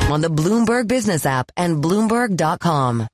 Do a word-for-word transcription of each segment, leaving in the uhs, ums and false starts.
on the Bloomberg Business app and Bloomberg dot com.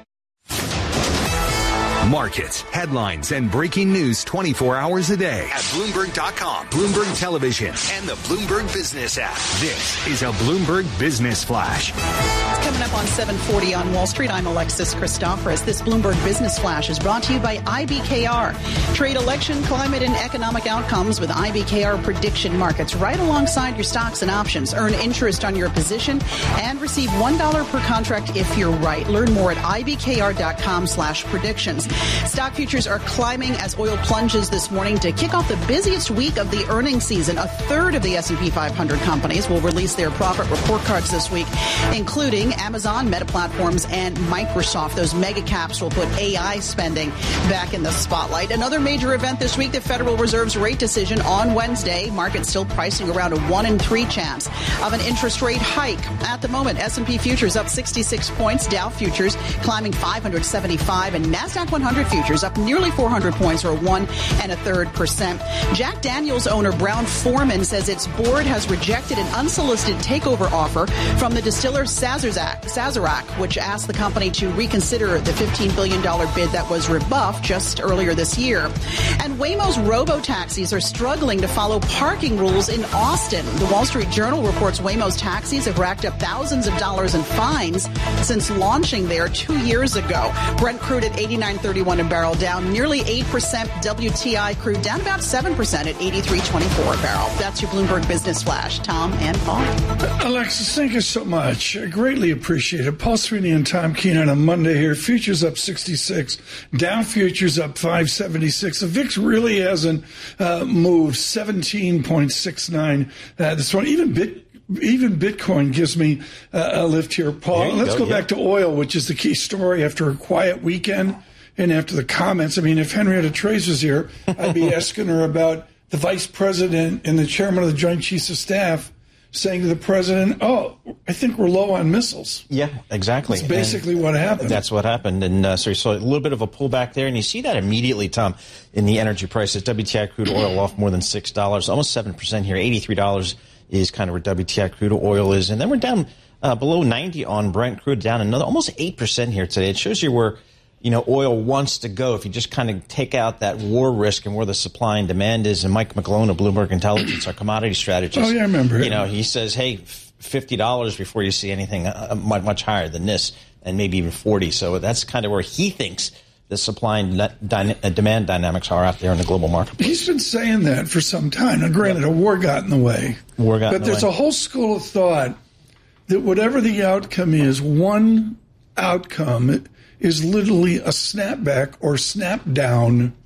Markets, headlines, and breaking news twenty-four hours a day at Bloomberg dot com, Bloomberg Television, and the Bloomberg Business app. This is a Bloomberg Business Flash. Coming up on seven forty on Wall Street, I'm Alexis Christoforous. This Bloomberg Business Flash is brought to you by I B K R. Trade election, climate, and economic outcomes with I B K R prediction markets right alongside your stocks and options. Earn interest on your position and receive one dollar per contract if you're right. Learn more at I B K R dot com slash predictions. Stock futures are climbing as oil plunges this morning to kick off the busiest week of the earnings season. A third of the S and P five hundred companies will release their profit report cards this week, including Amazon, Meta Platforms, and Microsoft. Those mega caps will put A I spending back in the spotlight. Another major event this week, the Federal Reserve's rate decision on Wednesday. Markets still pricing around a one in three chance of an interest rate hike. At the moment, S and P futures up sixty-six points, Dow futures climbing five hundred seventy-five, and NASDAQ one hundred futures up nearly four hundred points, or one and a third percent. Jack Daniels owner Brown Forman says its board has rejected an unsolicited takeover offer from the distiller Sazerac, Sazerac, which asked the company to reconsider the fifteen billion dollars bid that was rebuffed just earlier this year. And Waymo's robo-taxis are struggling to follow parking rules in Austin. The Wall Street Journal reports Waymo's taxis have racked up thousands of dollars in fines since launching there two years ago. Brent crude at eighty-nine thirty-one a barrel, down nearly eight percent. W T I crude down about seven percent at eighty-three twenty-four a barrel. That's your Bloomberg Business Flash. Tom and Paul. Alexis, thank you so much. I greatly appreciate it. Paul Sweeney and Tom Keene on a Monday here. Futures up sixty-six. Dow futures up five seventy-six. The V I X really hasn't uh, moved. seventeen point six nine uh, this one. Even Bit. Even Bitcoin gives me uh, a lift here, Paul. Let's go, go yeah. back to oil, which is the key story after a quiet weekend and after the comments. I mean, if Henrietta Trace was here, I'd be asking her about the vice president and the chairman of the Joint Chiefs of Staff saying to the president, oh, I think we're low on missiles. Yeah, exactly. That's basically and what happened. That's what happened. And uh, so you saw a little bit of a pullback there. And you see that immediately, Tom, in the energy prices. W T I crude oil off more than six dollars, almost seven percent here, eighty-three dollars. Is kind of where W T I crude oil is. And then we're down uh, below ninety on Brent crude, down another almost eight percent here today. It shows you where, you know, oil wants to go if you just kind of take out that war risk and where the supply and demand is. And Mike McGlone of Bloomberg Intelligence, our commodity strategist. Oh, yeah, I remember. You know, he says, hey, fifty dollars before you see anything uh, much, much higher than this, and maybe even forty. So that's kind of where he thinks the supply and dyna- demand dynamics are out there in the global marketplace. He's been saying that for some time. Now, granted, yep. a war got in the way. War got but in the there's way. a whole school of thought that whatever the outcome is, one outcome is literally a snapback or snap down,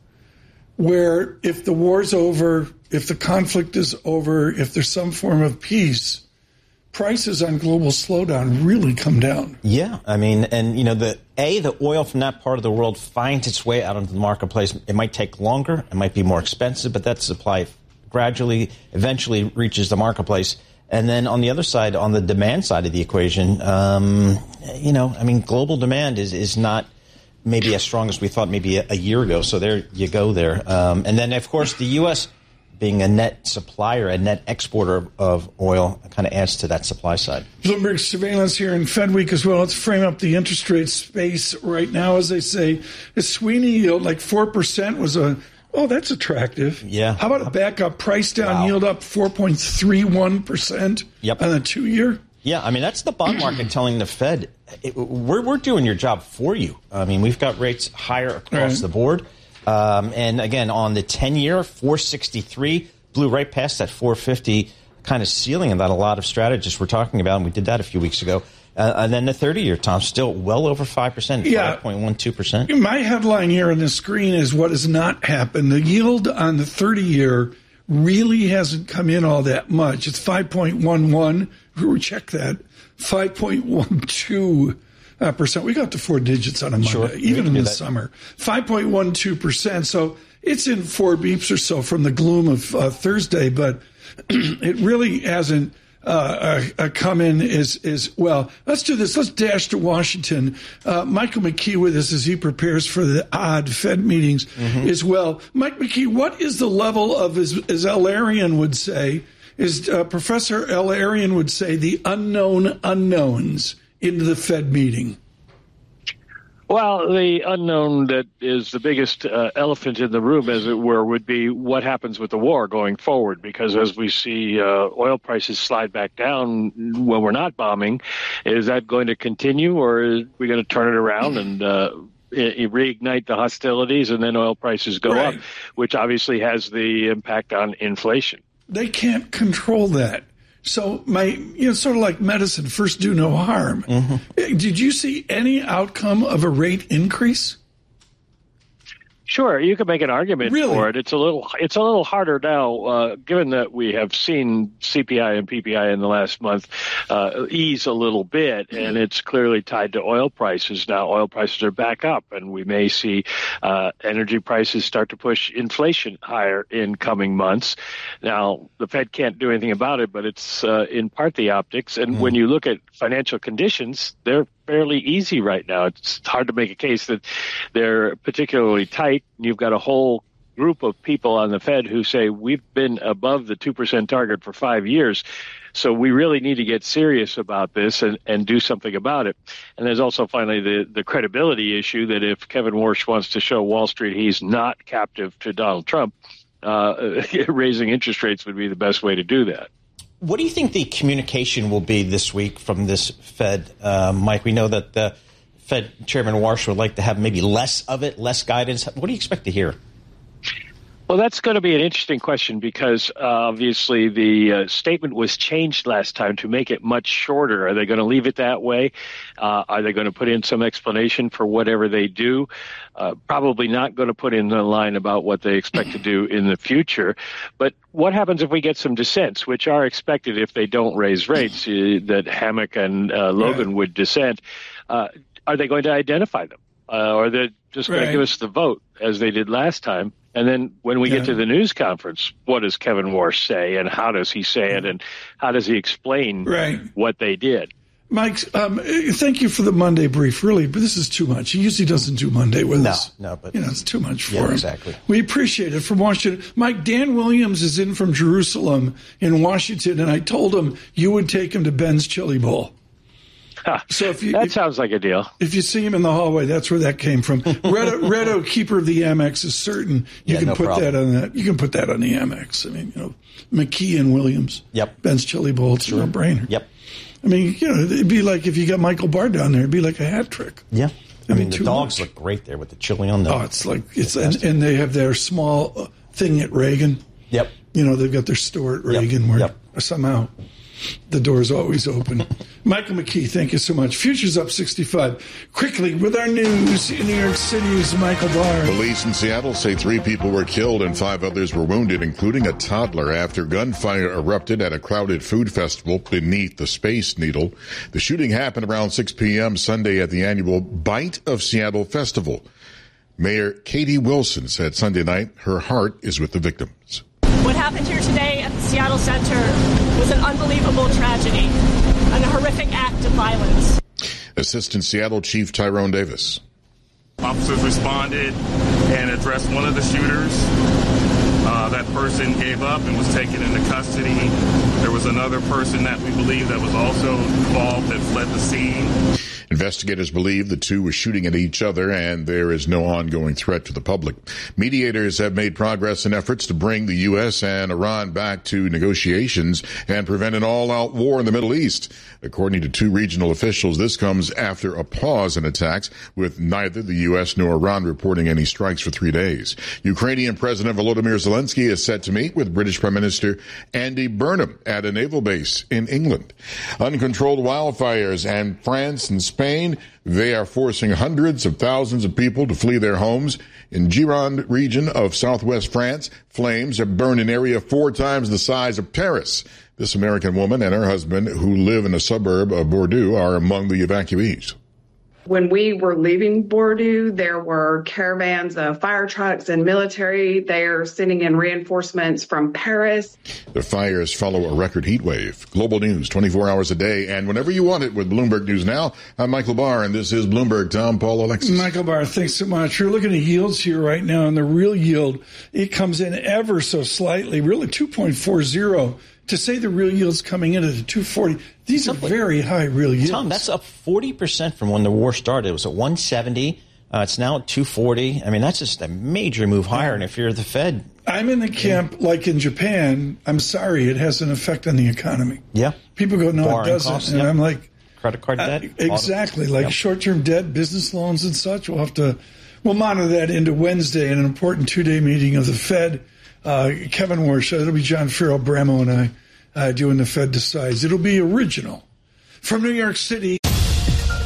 where if the war's over, if the conflict is over, if there's some form of peace, prices on global slowdown really come down. Yeah, I mean, and, you know, the A, the oil from that part of the world finds its way out into the marketplace. It might take longer, it might be more expensive, but that supply gradually, eventually reaches the marketplace. And then on the other side, on the demand side of the equation, um, you know, I mean, global demand is, is not maybe as strong as we thought maybe a, a year ago. So there you go there. Um, and then, of course, the U S being a net supplier, a net exporter of, of oil, kind of adds to that supply side. Bloomberg surveillance here in Fed Week as well. Let's frame up the interest rate space right now. As they say, the Sweeney yield like four percent was a, oh, that's attractive. Yeah. How about a backup price down wow. yield up four point three one percent yep. on a two-year? Yeah, I mean, that's the bond market telling the Fed, it, we're, we're doing your job for you. I mean, we've got rates higher across right. the board. Um, and again, on the ten-year, four sixty-three, blew right past that four fifty kind of ceiling that a lot of strategists were talking about, and we did that a few weeks ago. Uh, and then the thirty-year, Tom, still well over five percent, yeah. five point one two percent. My headline here on the screen is what has not happened. The yield on the thirty-year really hasn't come in all that much. It's five point one one. Check that. five point one two. Uh, percent. We got to four digits on a Monday, sure. even in the that. summer. five point one two percent. So it's in four beeps or so from the gloom of uh, Thursday, but it really hasn't uh, uh, come in as, as well. Let's do this. Let's dash to Washington. Uh, Michael McKee with us as he prepares for the odd Fed meetings mm-hmm. as well. Mike McKee, what is the level of, as, as Al Arian would say, is uh, Professor El-Erian would say the unknown unknowns into the Fed meeting? Well, the unknown that is the biggest uh, elephant in the room, as it were, would be what happens with the war going forward. Because as we see uh, oil prices slide back down when we're not bombing, is that going to continue, or are we going to turn it around and uh, reignite the hostilities and then oil prices go right. up, which obviously has the impact on inflation? They can't control that. So my, you know, sort of like medicine, first do no harm. Mm-hmm. Did you see any outcome of a rate increase? Sure, you could make an argument really? for it. It's a little, it's a little harder now, uh, given that we have seen C P I and P P I in the last month uh, ease a little bit, and it's clearly tied to oil prices. Now, oil prices are back up, and we may see uh, energy prices start to push inflation higher in coming months. Now, the Fed can't do anything about it, but it's uh, in part the optics. And mm. when you look at financial conditions, they're fairly easy right now. It's hard to make a case that they're particularly tight. You've got a whole group of people on the Fed who say we've been above the two percent target for five years. So we really need to get serious about this and, and do something about it. And there's also finally the, the credibility issue that if Kevin Warsh wants to show Wall Street he's not captive to Donald Trump, uh, raising interest rates would be the best way to do that. What do you think the communication will be this week from this Fed, uh, Mike? We know that the Fed Chairman Warsh would like to have maybe less of it, less guidance. What do you expect to hear? Well, that's going to be an interesting question because uh, obviously the uh, statement was changed last time to make it much shorter. Are they going to leave it that way? Uh, are they going to put in some explanation for whatever they do? Uh, probably not going to put in a line about what they expect to do in the future. But what happens if we get some dissents, which are expected if they don't raise rates, uh, that Hammack and uh, Logan yeah. would dissent? Uh, are they going to identify them? Uh, or are they just going right. to give us the vote as they did last time? And then when we yeah. get to the news conference, what does Kevin Warsh say and how does he say it and how does he explain right. what they did? Mike, um, thank you for the Monday brief, really, but this is too much. He usually doesn't do Monday with no, us. No, but you know, it's too much for yeah, him. Exactly. We appreciate it from Washington. Mike, Dan Williams is in from Jerusalem in Washington, and I told him you would take him to Ben's Chili Bowl. Huh. So if you, that if, sounds like a deal. If you see him in the hallway, that's where that came from. Redo, Redo, keeper of the Amex, is certain you yeah, can no put problem. that on that. You can put that on the Amex. I mean, you know, McKee and Williams. Yep. Ben's Chili Bowl. It's sure. a no-brainer. Yep. I mean, you know, it'd be like if you got Michael Barr down there. It'd be like a hat trick. Yeah. I, I mean, mean the dogs much. look great there with the chili on them. Oh, it's like it's and, and they have their small thing at Reagan. Yep. You know, they've got their store at Reagan yep. where yep. somehow the door's always open. Michael McKee, thank you so much. Futures up sixty-five. Quickly, with our news in New York City's Michael Barr. Police in Seattle say three people were killed and five others were wounded, including a toddler, after gunfire erupted at a crowded food festival beneath the Space Needle. The shooting happened around six p.m. Sunday at the annual Bite of Seattle Festival. Mayor Katie Wilson said Sunday night her heart is with the victims. What happened here today at the Seattle Center was an unbelievable tragedy and a horrific act of violence. Assistant Seattle Chief Tyrone Davis. Officers responded and addressed one of the shooters. Uh, that person gave up and was taken into custody. There was another person that we believe that was also involved that fled the scene. Investigators believe the two were shooting at each other, and there is no ongoing threat to the public. Mediators have made progress in efforts to bring the U S and Iran back to negotiations and prevent an all-out war in the Middle East. According to two regional officials, this comes after a pause in attacks, with neither the U S nor Iran reporting any strikes for three days. Ukrainian President Volodymyr Zelensky is set to meet with British Prime Minister Andy Burnham at a naval base in England. Uncontrolled wildfires in France and Spain, they are forcing hundreds of thousands of people to flee their homes. In Gironde region of southwest France, flames have burned an area four times the size of Paris. This American woman and her husband, who live in a suburb of Bordeaux, are among the evacuees. When we were leaving Bordeaux, there were caravans of fire trucks and military. They are sending in reinforcements from Paris. The fires follow a record heat wave. Global news, twenty-four hours a day, and whenever you want it with Bloomberg News Now. I'm Michael Barr, and this is Bloomberg. Tom, Paul, Alexis. Michael Barr, thanks so much. We're looking at yields here right now, and the real yield, it comes in ever so slightly, really two point four zero. to say the real yield's coming in at a two forty, these are very high real yields. Tom, that's up forty percent from when the war started. It was at one seventy. Uh, it's now at two forty. I mean, that's just a major move higher. And if you're the Fed... I'm in the camp, yeah. like in Japan, I'm sorry, it has an effect on the economy. Yeah. People go, no, Borrowing it doesn't. costs, and yep. I'm like... Credit card debt? Uh, exactly. Auto. Like yep. short-term debt, business loans and such. We'll have to... We'll monitor that into Wednesday in an important two-day meeting of the Fed. Uh, Kevin Warsh, it'll be John Farrell, Bramo, and I uh, doing the Fed Decides. It'll be original. From New York City...